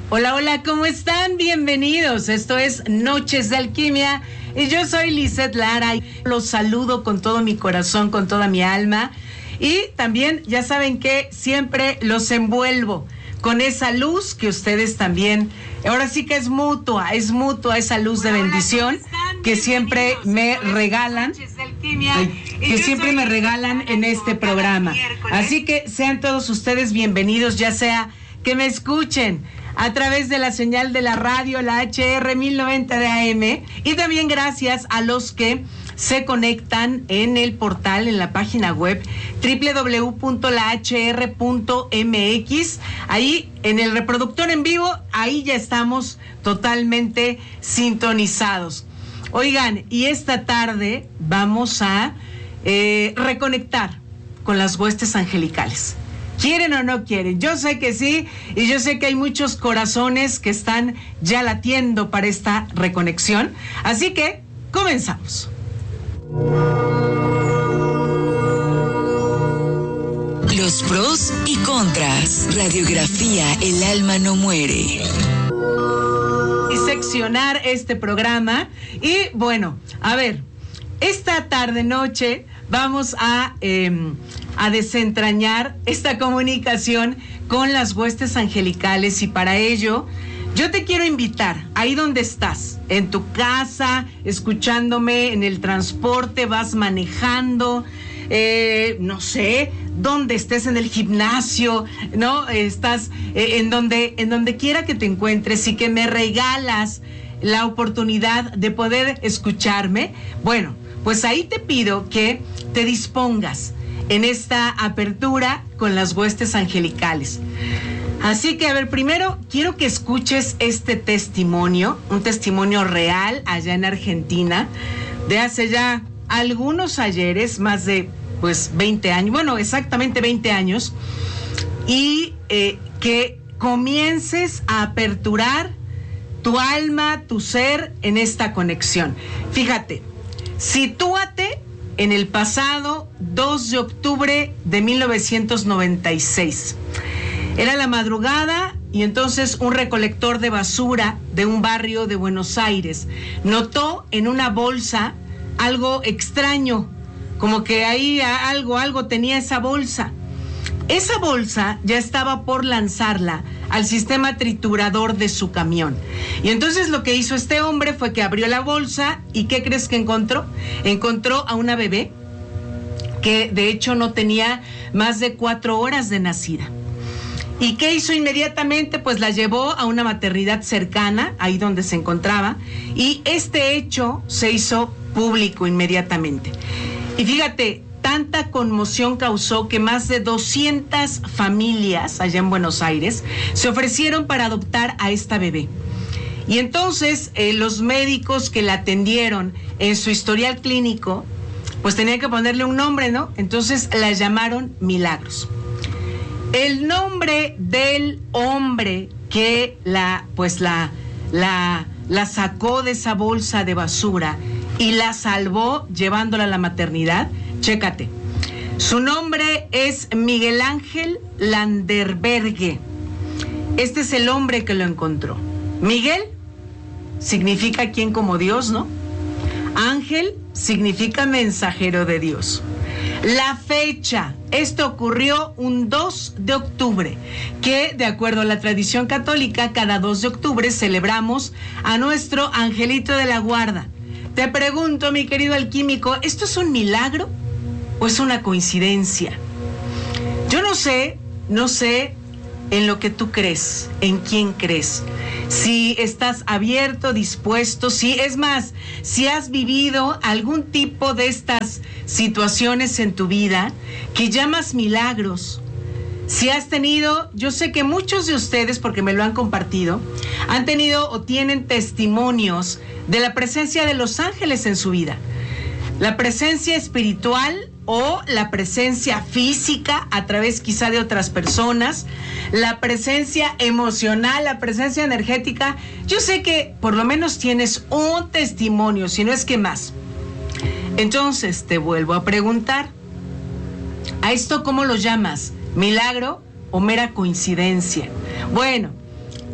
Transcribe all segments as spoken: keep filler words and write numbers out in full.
Hola, hola, ¿cómo están? Bienvenidos. Esto es Noches de Alquimia y yo soy Lizeth Lara y los saludo con todo mi corazón, con toda mi alma. Y también, ya saben que siempre los envuelvo con esa luz que ustedes también, ahora sí que es mutua, es mutua esa luz de bendición que siempre me regalan, que siempre me regalan en este programa. Así que sean todos ustedes bienvenidos, ya sea que me escuchen a través de la señal de la radio, la H R mil noventa de A M, y también gracias a los que se conectan en el portal, en la página web doble u doble u doble u punto la h r punto m x. Ahí en el reproductor en vivo, ahí ya estamos totalmente sintonizados. Oigan, y esta tarde vamos a eh, reconectar con las huestes angelicales. ¿Quieren o no quieren? Yo sé que sí, y yo sé que hay muchos corazones que están ya latiendo para esta reconexión. Así que, comenzamos. Los pros y contras. Radiografía El Alma No Muere. Seccionar este programa. Y bueno, a ver, esta tarde noche vamos a, eh, a desentrañar esta comunicación con las huestes angelicales, y para ello yo te quiero invitar, ahí donde estás, en tu casa, escuchándome, en el transporte, vas manejando, eh, no sé, donde estés, en el gimnasio, ¿no? Estás eh, en donde, en donde quiera que te encuentres, y que me regalas la oportunidad de poder escucharme. Bueno, pues ahí te pido que te dispongas en esta apertura con las huestes angelicales. Así que, a ver, primero quiero que escuches este testimonio, un testimonio real allá en Argentina, de hace ya algunos ayeres, más de pues veinte años, bueno, exactamente veinte años, y eh, que comiences a aperturar tu alma, tu ser en esta conexión. Fíjate, sitúate en el pasado dos de octubre de mil novecientos noventa y seis. Era la madrugada y entonces un recolector de basura de un barrio de Buenos Aires notó en una bolsa algo extraño, como que ahí algo, algo tenía esa bolsa. Esa bolsa ya estaba por lanzarla al sistema triturador de su camión. Y entonces lo que hizo este hombre fue que abrió la bolsa y ¿qué crees que encontró? Encontró a una bebé que de hecho no tenía más de cuatro horas de nacida. ¿Y qué hizo inmediatamente? Pues la llevó a una maternidad cercana, ahí donde se encontraba, y este hecho se hizo público inmediatamente. Y fíjate, tanta conmoción causó que más de doscientas familias allá en Buenos Aires se ofrecieron para adoptar a esta bebé. Y entonces eh, los médicos que la atendieron en su historial clínico, pues tenían que ponerle un nombre, ¿no? Entonces la llamaron Milagros. El nombre del hombre que la, pues la, la, la sacó de esa bolsa de basura y la salvó llevándola a la maternidad, chécate. Su nombre es Miguel Ángel Landerbergue. Este es el hombre que lo encontró. Miguel significa quien como Dios, ¿no? Ángel significa mensajero de Dios. La fecha, esto ocurrió un dos de octubre, que de acuerdo a la tradición católica, cada dos de octubre celebramos a nuestro angelito de la guarda. Te pregunto, mi querido alquímico, ¿esto es un milagro o es una coincidencia? Yo no sé, no sé en lo que tú crees, en quién crees, si estás abierto, dispuesto, si es más, si has vivido algún tipo de estas situaciones en tu vida que llamas milagros. Si has tenido, yo sé que muchos de ustedes, porque me lo han compartido, han tenido o tienen testimonios de la presencia de los ángeles en su vida. La presencia espiritual o la presencia física a través quizá de otras personas, la presencia emocional, la presencia energética. Yo sé que por lo menos tienes un testimonio, si no es que más. Entonces te vuelvo a preguntar, ¿a esto cómo lo llamas? ¿Milagro o mera coincidencia? Bueno,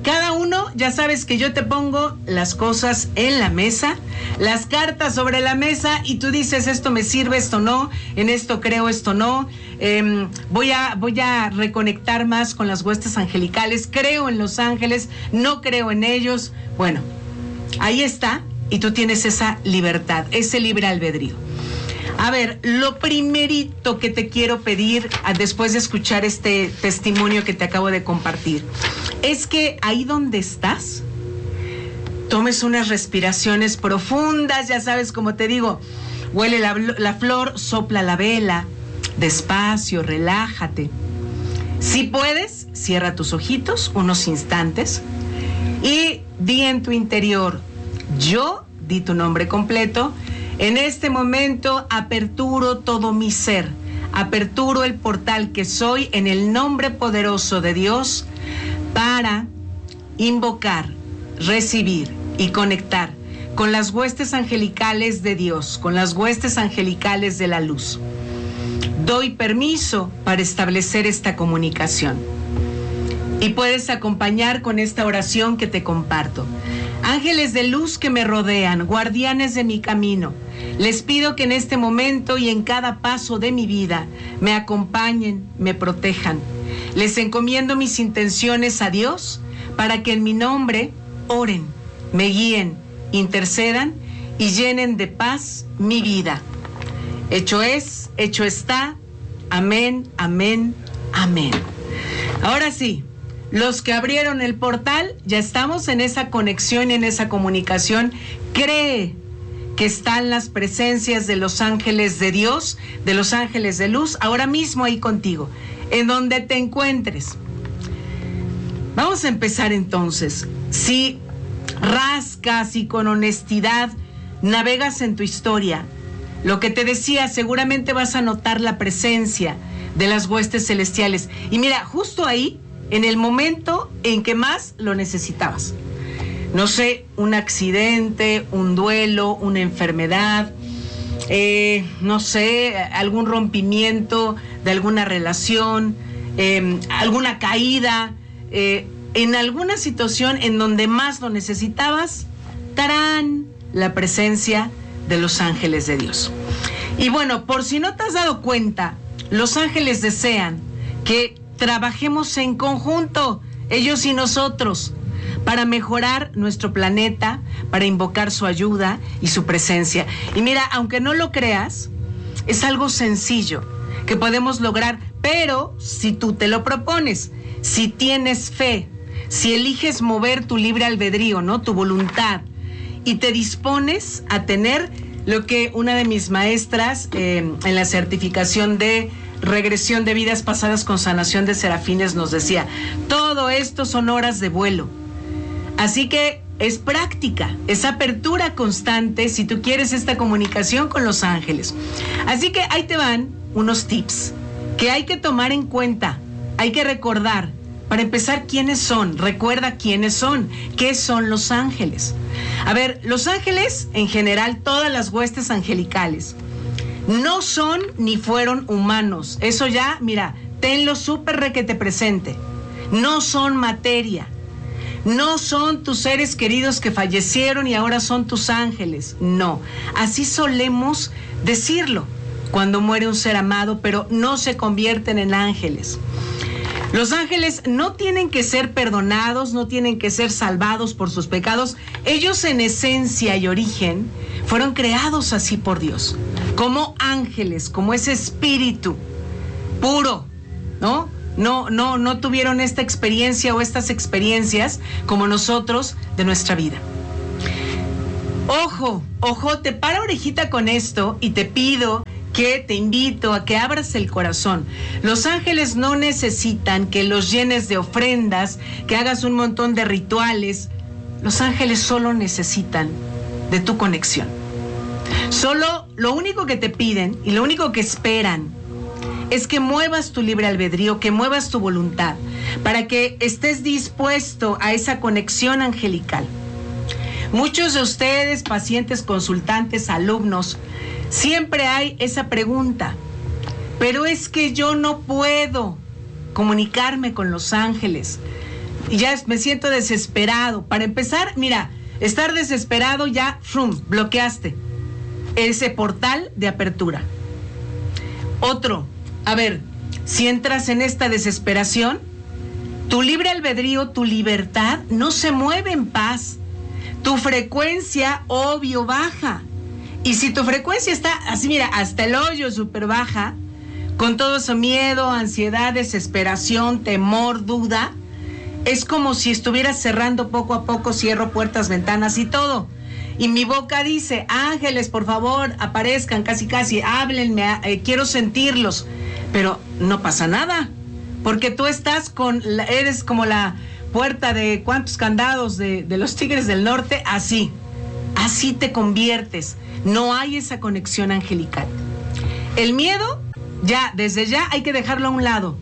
Cada uno, ya sabes que yo te pongo las cosas en la mesa, las cartas sobre la mesa, y tú dices, esto me sirve, esto no, en esto creo, esto no, eh, voy a, voy a reconectar más con las huestes angelicales, creo en los ángeles, no creo en ellos. Bueno, ahí está, y tú tienes esa libertad, ese libre albedrío. A ver, lo primerito que te quiero pedir después de escuchar este testimonio que te acabo de compartir es que ahí donde estás tomes unas respiraciones profundas, ya sabes, como te digo, huele la, la flor, sopla la vela, despacio, relájate. Si puedes, cierra tus ojitos unos instantes y di en tu interior, yo, di tu nombre completo. En este momento aperturo todo mi ser, aperturo el portal que soy en el nombre poderoso de Dios para invocar, recibir y conectar con las huestes angelicales de Dios, con las huestes angelicales de la luz. Doy permiso para establecer esta comunicación. Y puedes acompañar con esta oración que te comparto. Ángeles de luz que me rodean, guardianes de mi camino, les pido que en este momento y en cada paso de mi vida me acompañen, me protejan. Les encomiendo mis intenciones a Dios para que en mi nombre oren, me guíen, intercedan y llenen de paz mi vida. Hecho es, hecho está. Amén, amén, amén. Ahora sí. Los que abrieron el portal, ya estamos en esa conexión, en esa comunicación. Cree que están las presencias de los ángeles de Dios, de los ángeles de luz, ahora mismo ahí contigo, en donde te encuentres. Vamos a empezar entonces. Si rascas y con honestidad navegas en tu historia, lo que te decía, seguramente vas a notar la presencia de las huestes celestiales. Y mira, justo ahí, en el momento en que más lo necesitabas. No sé, un accidente, un duelo, una enfermedad, eh, no sé, algún rompimiento de alguna relación, eh, alguna caída, eh, en alguna situación en donde más lo necesitabas, ¡tarán!, la presencia de los ángeles de Dios. Y bueno, por si no te has dado cuenta, los ángeles desean que trabajemos en conjunto, ellos y nosotros, para mejorar nuestro planeta, para invocar su ayuda y su presencia. Y mira, aunque no lo creas, es algo sencillo que podemos lograr, pero si tú te lo propones, si tienes fe, si eliges mover tu libre albedrío, ¿no?, tu voluntad, y te dispones a tener lo que una de mis maestras eh, en la certificación de regresión de vidas pasadas con sanación de serafines nos decía, todo esto son horas de vuelo. Así que es práctica, es apertura constante si tú quieres esta comunicación con los ángeles. Así que ahí te van unos tips que hay que tomar en cuenta, hay que recordar. Para empezar, ¿quiénes son? Recuerda quiénes son, qué son los ángeles. A ver, los ángeles, en general, todas las huestes angelicales, no son ni fueron humanos. Eso ya, mira, tenlo súper requete presente. No son materia. No son tus seres queridos que fallecieron y ahora son tus ángeles. No, así solemos decirlo cuando muere un ser amado, pero no se convierten en ángeles. Los ángeles no tienen que ser perdonados, no tienen que ser salvados por sus pecados. Ellos en esencia y origen fueron creados así por Dios, como ángeles, como ese espíritu puro, ¿no? No, no, no tuvieron esta experiencia o estas experiencias como nosotros de nuestra vida. Ojo, ojo, te para orejita con esto y te pido que te invito a que abras el corazón. Los ángeles no necesitan que los llenes de ofrendas, que hagas un montón de rituales. Los ángeles solo necesitan de tu conexión. Solo lo único que te piden y lo único que esperan es que muevas tu libre albedrío, que muevas tu voluntad, para que estés dispuesto a esa conexión angelical. Muchos de ustedes, pacientes, consultantes, alumnos, siempre hay esa pregunta, pero es que yo no puedo comunicarme con los ángeles. y ya me siento desesperado. Para empezar, mira, estar desesperado ya, frum, bloqueaste ese portal de apertura. Otro, a ver, si entras en esta desesperación, tu libre albedrío, tu libertad no se mueve en paz. Tu frecuencia, obvio, baja. Y si tu frecuencia está así, mira, hasta el hoyo, súper baja, con todo eso miedo, ansiedad, desesperación, temor, duda, es como si estuvieras cerrando poco a poco, cierro puertas, ventanas y todo. Y mi boca dice, ángeles, por favor, aparezcan, casi casi, háblenme, eh, quiero sentirlos. Pero no pasa nada, porque tú estás con, la, eres como la puerta de cuántos candados de, de los Tigres del Norte, así, así te conviertes. No hay esa conexión angelical. El miedo, ya, desde ya hay que dejarlo a un lado.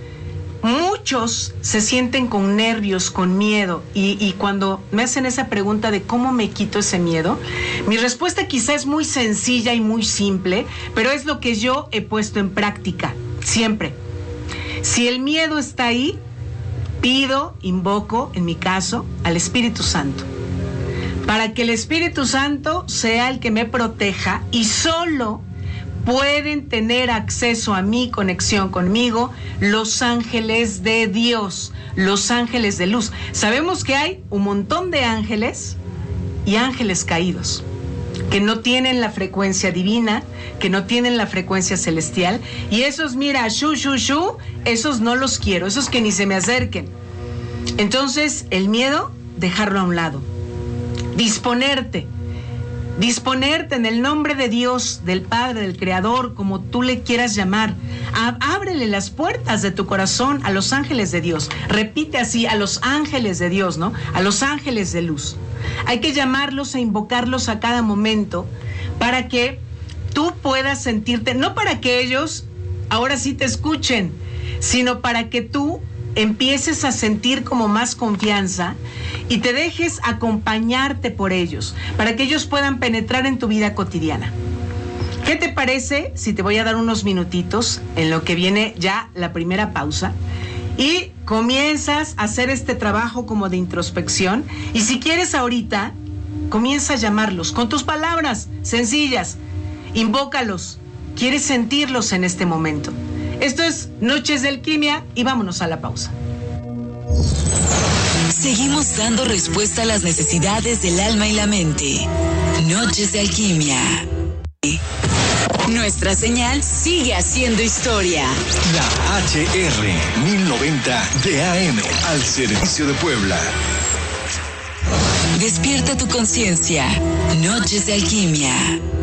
Muchos se sienten con nervios, con miedo, y, y cuando me hacen esa pregunta de cómo me quito ese miedo, mi respuesta quizá es muy sencilla y muy simple, pero es lo que yo he puesto en práctica, siempre. Si el miedo está ahí, pido, invoco, en mi caso, al Espíritu Santo, para que el Espíritu Santo sea el que me proteja, y solo pueden tener acceso a mi conexión conmigo los ángeles de Dios, los ángeles de luz. Sabemos que hay un montón de ángeles y ángeles caídos, que no tienen la frecuencia divina, que no tienen la frecuencia celestial, y esos, mira, shu, shu, shu, esos no los quiero, esos que ni se me acerquen. Entonces, el miedo, dejarlo a un lado. Disponerte, disponerte en el nombre de Dios, del Padre, del Creador, como tú le quieras llamar. Ábrele las puertas de tu corazón a los ángeles de Dios. Repite así, a los ángeles de Dios, ¿no? A los ángeles de luz. Hay que llamarlos e invocarlos a cada momento para que tú puedas sentirte, no para que ellos ahora sí te escuchen, sino para que tú empieces a sentir como más confianza y te dejes acompañarte por ellos, para que ellos puedan penetrar en tu vida cotidiana. ¿Qué te parece si te voy a dar unos minutitos en lo que viene ya la primera pausa y comienzas a hacer este trabajo como de introspección? Y si quieres ahorita, comienza a llamarlos con tus palabras sencillas, invócalos, quieres sentirlos en este momento. Esto es Noches de Alquimia y vámonos a la pausa. Seguimos dando respuesta a las necesidades del alma y la mente. Noches de Alquimia. Nuestra señal sigue haciendo historia. La H R mil noventa de A M al servicio de Puebla. Despierta tu conciencia. Noches de Alquimia.